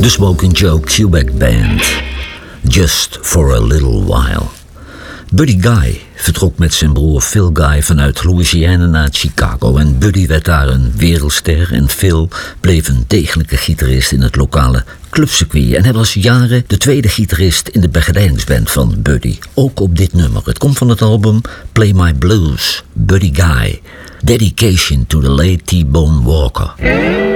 de Smoking Joe Quebec Band. Just for a little while. Buddy Guy vertrok met zijn broer Phil Guy vanuit Louisiana naar Chicago. En Buddy werd daar een wereldster en Phil bleef een degelijke gitarist in het lokale clubcircuit. En hij was jaren de tweede gitarist in de begeleidingsband van Buddy. Ook op dit nummer. Het komt van het album Play My Blues, Buddy Guy. Dedication to the late T-Bone Walker.